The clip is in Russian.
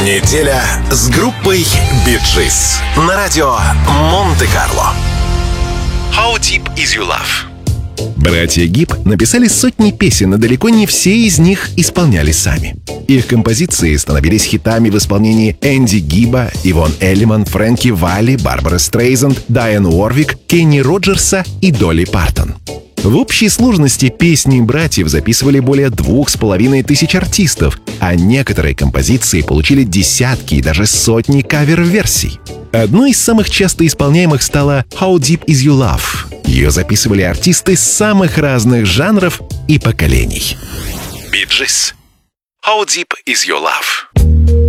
Неделя с группой Bee Gees на радио Монте-Карло. How Deep Is Your Love? Братья Гиб написали сотни песен, но далеко не все из них исполняли сами. Их композиции становились хитами в исполнении Энди Гиба, Ивон Эллиман, Фрэнки Валли, Барбара Стрейзанд, Дайан Уорвик, Кенни Роджерса и Долли Партон. В общей сложности песни братьев записывали более 2500 артистов, а некоторые композиции получили десятки и даже сотни кавер-версий. Одной из самых часто исполняемых стала «How Deep Is Your Love?». Ее записывали артисты самых разных жанров и поколений. Bee Gees. How Deep Is Your Love?